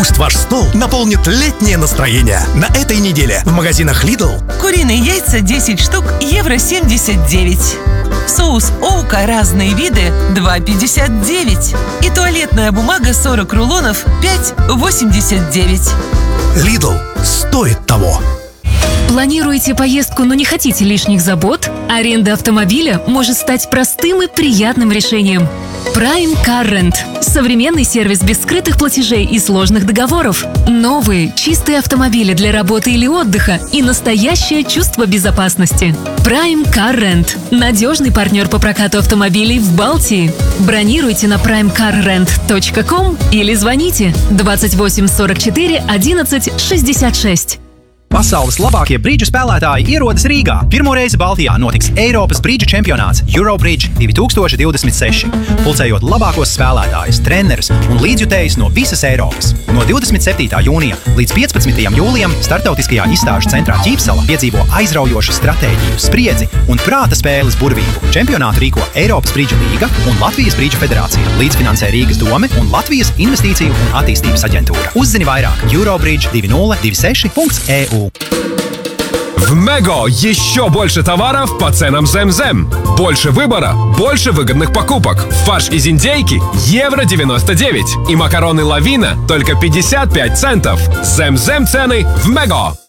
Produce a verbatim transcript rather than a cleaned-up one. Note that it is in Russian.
Пусть ваш стол наполнит летнее настроение. На этой неделе в магазинах Lidl куриные яйца десять штук, евро семьдесят девять. Соус Оука разные виды, два пятьдесят девять. И туалетная бумага сорок рулонов, пять восемьдесят девять. Lidl стоит того. Планируете поездку, но не хотите лишних забот? Аренда автомобиля может стать простым и приятным решением. Prime Car Rent – современный сервис без скрытых платежей и сложных договоров. Новые, чистые автомобили для работы или отдыха и настоящее чувство безопасности. Prime Car Rent – надежный партнер по прокату автомобилей в Балтии. Бронируйте на прайм кар рент точка ком или звоните двадцать восемь сорок четыре одиннадцать шестьдесят шесть. Pasaules labākie brīdžu spēlētāji ierodas Rīgā. Pirmo reizi Baltijā notiks Eiropas brīdžu čempionāts Eurobridge divi tūkstoši divdesmit seši, pulcējot labākos spēlētājus, trenerus un līdzjutējus no visas Eiropas. No divdesmit septītā jūnija līdz piecpadsmitajam jūlijam starptautiskajā izstāžu centrā Ķīpsala piedzīvo aizraujošu stratēģiju, spriedzi un prāta spēles burvību. Čempionātu rīko Eiropas brīdžu līga un Latvijas brīdžu federācija. Līdzfinansē Rīgas dome un Latvijas investīciju un attīstības aģentūra. Uzzini vairāk eurobridge divi nulle divi seši punkts e u. В Mego еще больше товаров по ценам Зем-Зем. Больше выбора, больше выгодных покупок. Фарш из индейки – евро девяносто девять. И макароны Лавина – только пятьдесят пять центов. Зем-Зем цены в Mego.